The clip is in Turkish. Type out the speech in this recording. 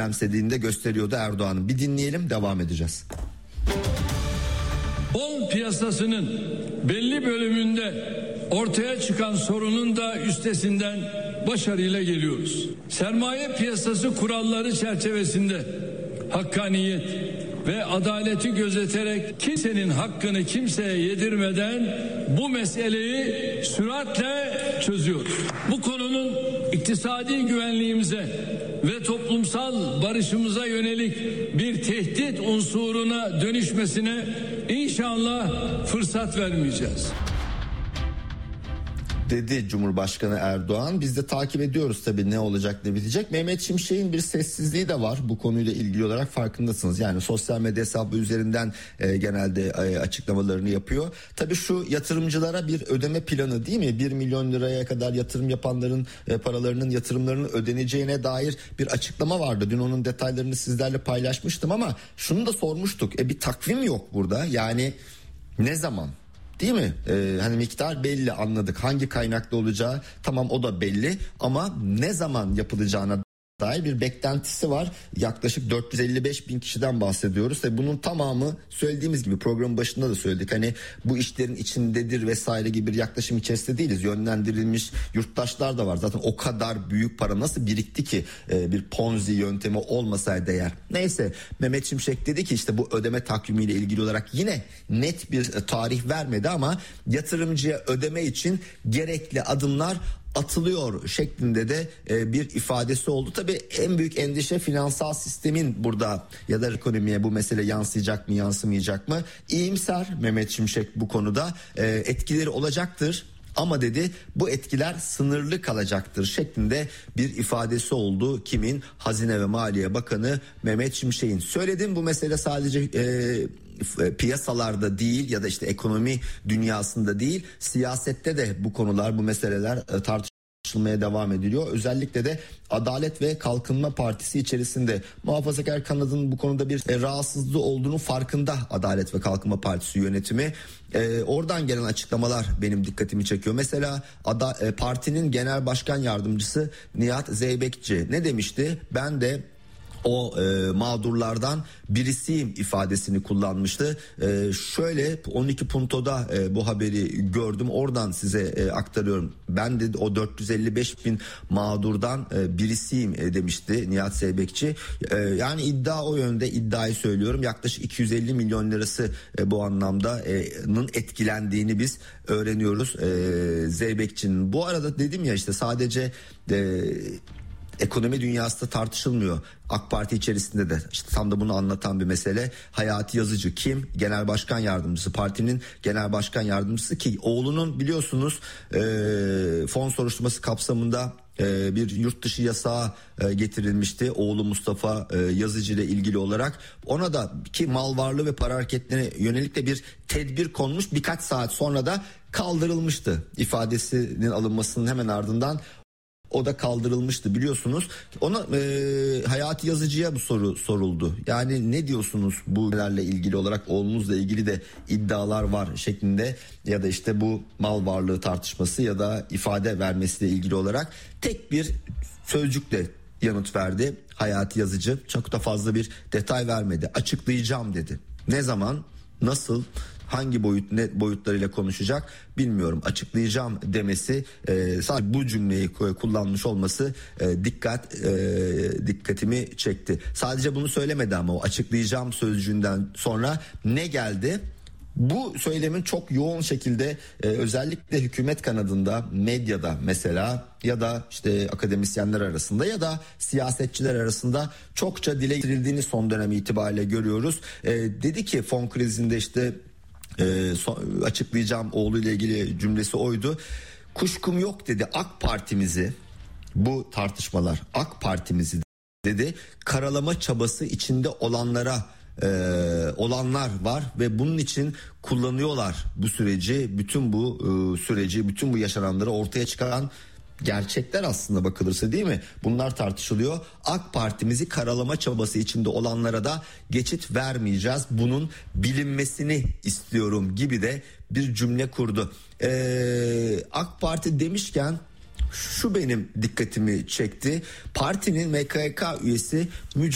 önemsediğini de gösteriyordu Erdoğan'ın. Bir dinleyelim, devam edeceğiz. Fon piyasasının belli bölümünde ortaya çıkan sorunun da üstesinden başarıyla geliyoruz. Sermaye piyasası kuralları çerçevesinde hakkaniyet ve adaleti gözeterek kimsenin hakkını kimseye yedirmeden bu meseleyi süratle çözüyoruz. Bu konunun iktisadi güvenliğimize ve toplumsal barışımıza yönelik bir tehdit unsuruna dönüşmesine İnşallah fırsat vermeyeceğiz, dedi Cumhurbaşkanı Erdoğan. Biz de takip ediyoruz tabii ne olacak ne bitecek. Mehmet Şimşek'in bir sessizliği de var bu konuyla ilgili olarak, farkındasınız. Yani sosyal medya hesabı üzerinden genelde açıklamalarını yapıyor. Tabii şu yatırımcılara bir ödeme planı değil mi? 1 milyon liraya kadar yatırım yapanların paralarının, yatırımlarının ödeneceğine dair bir açıklama vardı. Dün onun detaylarını sizlerle paylaşmıştım ama şunu da sormuştuk. Bir takvim yok burada. Yani ne zaman? Değil mi? Hani miktar belli, anladık. Hangi kaynaklı olacağı tamam, o da belli ama ne zaman yapılacağına dair bir beklentisi var. Yaklaşık 455 bin kişiden bahsediyoruz ve bunun tamamı, söylediğimiz gibi programın başında da söyledik, hani bu işlerin içindedir vesaire gibi bir yaklaşım içerisinde değiliz. Yönlendirilmiş yurttaşlar da var. Zaten o kadar büyük para nasıl birikti ki bir ponzi yöntemi olmasaydı eğer. Neyse, Mehmet Şimşek dedi ki işte bu ödeme takvimiyle ilgili olarak yine net bir tarih vermedi ama yatırımcıya ödeme için gerekli adımlar atılıyor şeklinde de bir ifadesi oldu. Tabii en büyük endişe finansal sistemin burada ya da ekonomiye bu mesele yansıyacak mı yansımayacak mı? İyimser Mehmet Şimşek bu konuda, etkileri olacaktır. Ama dedi bu etkiler sınırlı kalacaktır şeklinde bir ifadesi oldu. Kimin? Hazine ve Maliye Bakanı Mehmet Şimşek'in. Söyledim, bu mesele sadece piyasalarda değil ya da işte ekonomi dünyasında değil, siyasette de bu konular, bu meseleler tartışılmaya devam ediliyor. Özellikle de Adalet ve Kalkınma Partisi içerisinde muhafazakar kanadının bu konuda bir rahatsızlığı olduğunu farkında Adalet ve Kalkınma Partisi yönetimi. Oradan gelen açıklamalar benim dikkatimi çekiyor. Mesela partinin genel başkan yardımcısı Nihat Zeybekçi ne demişti? Ben de o mağdurlardan birisiyim ifadesini kullanmıştı. Şöyle 12 Punto'da bu haberi gördüm, oradan size aktarıyorum. Ben de o 455 bin mağdurdan birisiyim demişti Nihat Zeybekçi. Yani iddia o yönde, iddiayı söylüyorum. Yaklaşık 250 milyon lirası bu anlamda etkilendiğini biz öğreniyoruz Zeybekçi'nin. Bu arada dedim ya işte sadece ekonomi dünyasında tartışılmıyor. AK Parti içerisinde de işte tam da bunu anlatan bir mesele. Hayati Yazıcı kim? Genel başkan yardımcısı. Partinin genel başkan yardımcısı ki oğlunun biliyorsunuz fon soruşturması kapsamında bir yurt dışı yasağı getirilmişti. Oğlu Mustafa Yazıcı ile ilgili olarak. Ona da ki mal varlığı ve para hareketlerine yönelik de bir tedbir konmuş. Birkaç saat sonra da kaldırılmıştı. İfadesinin alınmasının hemen ardından o da kaldırılmıştı biliyorsunuz. Ona Hayati Yazıcı'ya bu soru soruldu. Yani ne diyorsunuz bunlarla ilgili olarak, oğlunuzla ilgili de iddialar var şeklinde ya da işte bu mal varlığı tartışması ya da ifade vermesiyle ilgili olarak tek bir sözcükle yanıt verdi Hayati Yazıcı. Çok da fazla bir detay vermedi. Açıklayacağım dedi. Ne zaman, nasıl, hangi boyutlarıyla konuşacak bilmiyorum. Açıklayacağım demesi, sadece bu cümleyi kullanmış olması dikkatimi çekti. Sadece bunu söylemedi ama o açıklayacağım sözcüğünden sonra ne geldi? Bu söylemin çok yoğun şekilde özellikle hükümet kanadında, medyada mesela ya da işte akademisyenler arasında ya da siyasetçiler arasında çokça dile getirildiğini son dönem itibariyle görüyoruz. Dedi ki fon krizinde işte açıklayacağım oğluyla ilgili cümlesi oydu. Kuşkum yok dedi, AK Parti'mizi, bu tartışmalar AK Parti'mizi dedi karalama çabası içinde olanlar var ve bunun için kullanıyorlar bu süreci, bütün bu yaşananları ortaya çıkaran gerçekler aslında bakılırsa, değil mi? Bunlar tartışılıyor. AK Parti'mizi karalama çabası içinde olanlara da geçit vermeyeceğiz. Bunun bilinmesini istiyorum gibi de bir cümle kurdu. AK Parti demişken şu benim dikkatimi çekti. Partinin MKYK üyesi